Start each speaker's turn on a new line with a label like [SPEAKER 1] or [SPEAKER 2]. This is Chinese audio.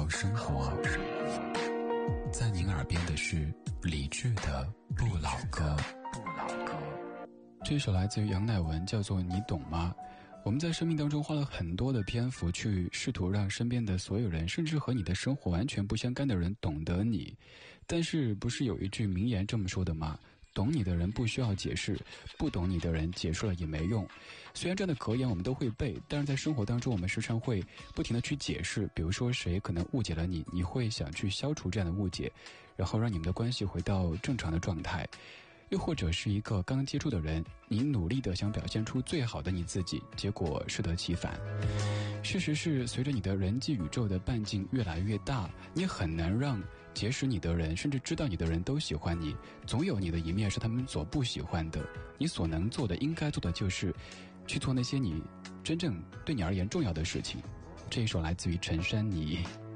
[SPEAKER 1] 生活。在您耳边的是理智的不老歌。这首来自于杨乃文，叫做《你懂吗》。我们在生命当中花了很多的篇幅去试图让身边的所有人，甚至和你的生活完全不相干的人懂得你。但是不是有一句名言这么说的吗？懂你的人不需要解释，不懂你的人解释了也没用。虽然这样的格言我们都会背，但是在生活当中我们时常会不停地去解释。比如说谁可能误解了你，你会想去消除这样的误解，然后让你们的关系回到正常的状态。又或者是一个刚接触的人，你努力地想表现出最好的你自己，结果适得其反。事实是，随着你的人际宇宙的半径越来越大，你很难让结识你的人，甚至知道你的人都喜欢你。总有你的一面是他们所不喜欢的。你所能做的、应该做的，就是去做那些你真正对你而言重要的事情。这一首来自于陈珊妮。